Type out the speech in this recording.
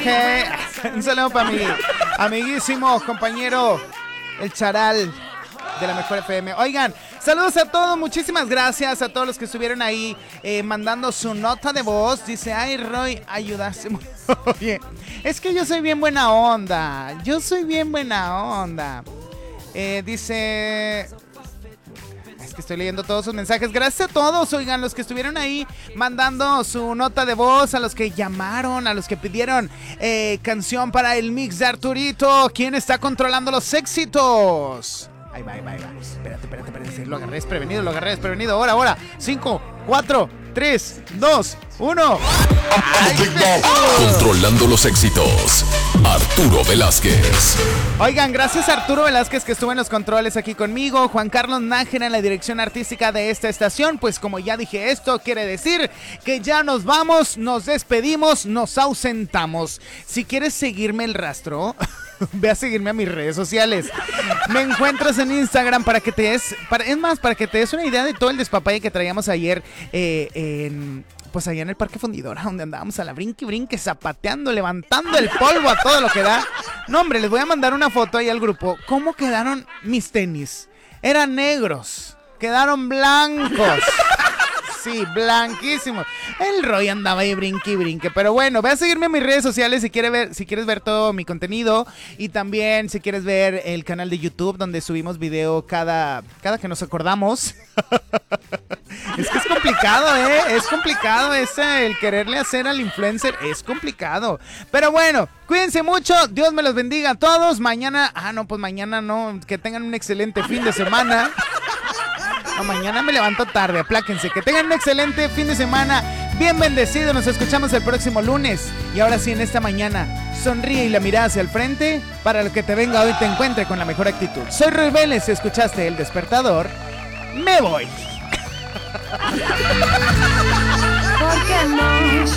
Un saludo para mi amiguísimo compañero, el Charal de la Mejor FM. Oigan, saludos a todos, muchísimas gracias a todos los que estuvieron ahí mandando su nota de voz. Dice, ay, Roy, ayudaste. Oye, es que yo soy bien buena onda. Dice... Es que estoy leyendo todos sus mensajes. Gracias a todos, oigan, los que estuvieron ahí mandando su nota de voz, a los que llamaron, a los que pidieron canción para el mix de Arturito. ¿Quién está controlando los éxitos? Ahí va. Espérate. Lo agarré desprevenido. Ahora. 5, 4, 3, 2, 1. Controlando los éxitos, Arturo Velázquez. Oigan, gracias a Arturo Velázquez que estuvo en los controles aquí conmigo, Juan Carlos Nájera en la dirección artística de esta estación. Pues como ya dije, esto quiere decir que ya nos vamos, nos despedimos, nos ausentamos. Si quieres seguirme el rastro, ve a seguirme a mis redes sociales. Me encuentras en Instagram para que te des una idea de todo el despapalle que traíamos ayer pues allá en el Parque Fundidora, donde andábamos a la brinque, zapateando, levantando el polvo a todo lo que da. No, hombre, les voy a mandar una foto ahí al grupo. ¿Cómo quedaron mis tenis? Eran negros, quedaron blancos. Sí, blanquísimos. El Roy andaba ahí brinque. Pero bueno, ve a seguirme en mis redes sociales si quieres ver todo mi contenido. Y también si quieres ver el canal de YouTube donde subimos video cada que nos acordamos. Es que es complicado, Es complicado el quererle hacer al influencer. Es complicado. Pero bueno, cuídense mucho. Dios me los bendiga a todos. Mañana no. Que tengan un excelente fin de semana. No, mañana me levanto tarde, apláquense. Que tengan un excelente fin de semana, bien bendecido. Nos escuchamos el próximo lunes. Y ahora sí, en esta mañana, sonríe y la mirada hacia el frente para lo que te venga hoy te encuentre con la mejor actitud. Soy Roy Vélez, escuchaste El Despertador. Me voy. ¿Por qué no?